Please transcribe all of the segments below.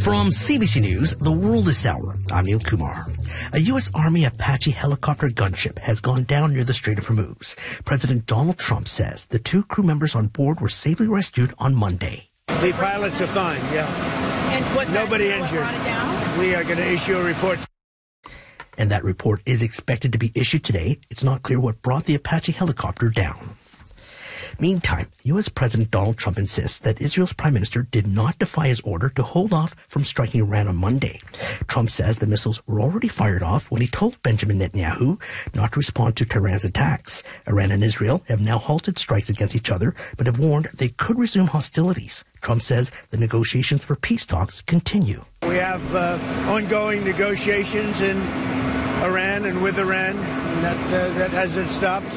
From CBC News, The World is Sour. I'm Neil Kumar. A U.S. Army Apache helicopter gunship has gone down near the Strait of Hormuz. President Donald Trump says the 2 crew members on board were safely rescued on Monday. The pilots are fine, yeah. And nobody injured. We are going to issue a report. And that report is expected to be issued today. It's not clear what brought the Apache helicopter down. Meantime, U.S. President Donald Trump insists that Israel's prime minister did not defy his order to hold off from striking Iran on Monday. Trump says the missiles were already fired off when he told Benjamin Netanyahu not to respond to Tehran's attacks. Iran and Israel have now halted strikes against each other, but have warned they could resume hostilities. Trump says the negotiations for peace talks continue. We have ongoing negotiations in Iran and with Iran that hasn't stopped,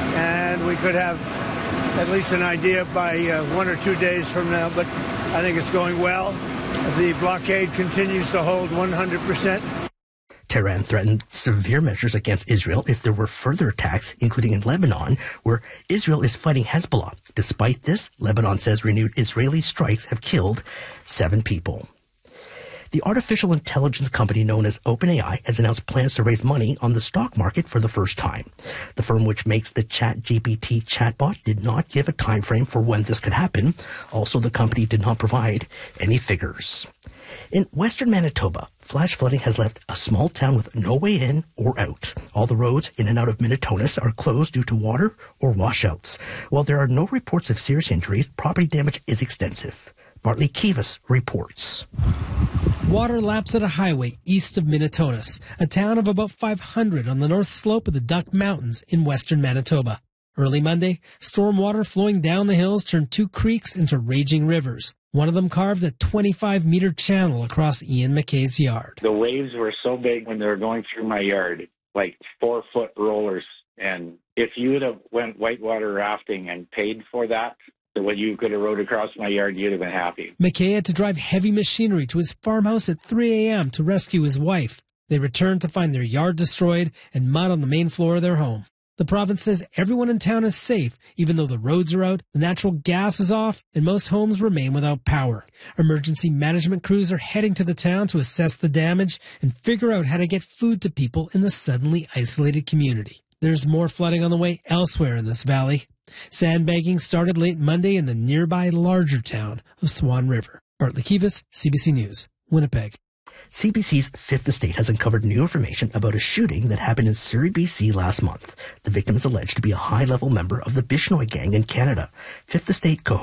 and we could have at least an idea by 1 or 2 days from now, but I think it's going well. The blockade continues to hold 100%. Tehran threatened severe measures against Israel if there were further attacks, including in Lebanon, where Israel is fighting Hezbollah. Despite this, Lebanon says renewed Israeli strikes have killed 7 people. The artificial intelligence company known as OpenAI has announced plans to raise money on the stock market for the first time. The firm which makes the ChatGPT chatbot did not give a time frame for when this could happen. Also, the company did not provide any figures. In western Manitoba, flash flooding has left a small town with no way in or out. All the roads in and out of Minnetonka are closed due to water or washouts. While there are no reports of serious injuries, property damage is extensive. Bartley Kivas reports. Water laps at a highway east of Minnetonka, a town of about 500 on the north slope of the Duck Mountains in western Manitoba. Early Monday, storm water flowing down the hills turned 2 creeks into raging rivers. One of them carved a 25-meter channel across Ian McKay's yard. The waves were so big when they were going through my yard, like 4-foot rollers. And if you would have went whitewater rafting and paid for that, what you could have rode across my yard, you'd have been happy. McKay had to drive heavy machinery to his farmhouse at 3 a.m. to rescue his wife. They returned to find their yard destroyed and mud on the main floor of their home. The province says everyone in town is safe, even though the roads are out, the natural gas is off, and most homes remain without power. Emergency management crews are heading to the town to assess the damage and figure out how to get food to people in the suddenly isolated community. There's more flooding on the way elsewhere in this valley. Sandbagging started late Monday in the nearby larger town of Swan River. Bartley Kivas, CBC News, Winnipeg. CBC's Fifth Estate has uncovered new information about a shooting that happened in Surrey, BC last month. The victim is alleged to be a high-level member of the Bishnoi gang in Canada. Fifth Estate co